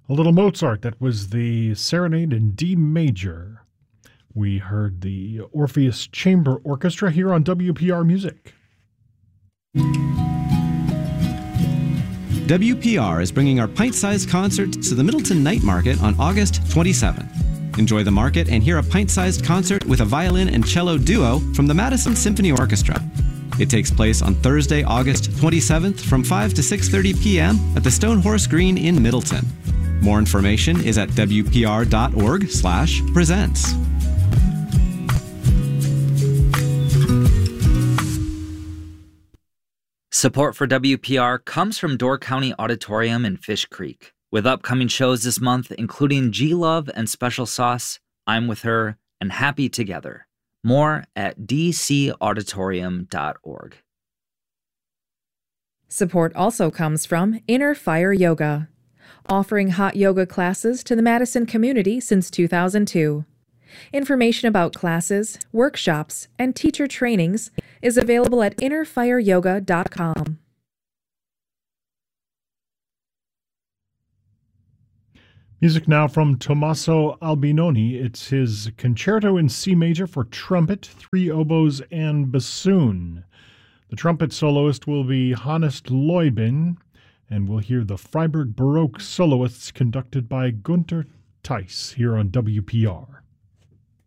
A little Mozart, that was the Serenade in D major. We heard the Orpheus Chamber Orchestra here on WPR Music. WPR is bringing our pint-sized concert to the Middleton Night Market on August 27th. Enjoy the market and hear a pint-sized concert with a violin and cello duo from the Madison Symphony Orchestra. It takes place on Thursday, August 27th from 5 to 6:30 p.m. at the Stone Horse Green in Middleton. More information is at wpr.org/presents. Support for WPR comes from Door County Auditorium in Fish Creek. With upcoming shows this month, including G-Love and Special Sauce, I'm With Her, and Happy Together. More at dcauditorium.org. Support also comes from Inner Fire Yoga, offering hot yoga classes to the Madison community since 2002. Information about classes, workshops, and teacher trainings is available at innerfireyoga.com. Music now from Tommaso Albinoni. It's his Concerto in C major for trumpet, 3 oboes, and bassoon. The trumpet soloist will be Hannes Leubin, and we'll hear the Freiburg Baroque soloists conducted by Gunther Theis here on WPR.